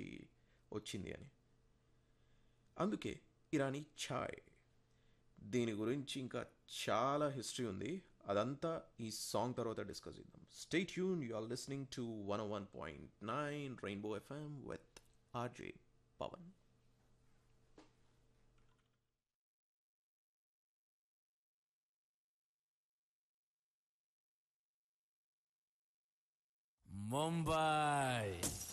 నుంచి వచ్చింది అని. అందుకే ఇరానీ ఛాయ్. దీని గురించి ఇంకా చాలా హిస్టరీ ఉంది. అదంతా ఈ సాంగ్ తర్వాత డిస్కస్ చేద్దాం. Stay tune, you are listening to 101.9 rainbow FM with RJ Pawan. Mumbai.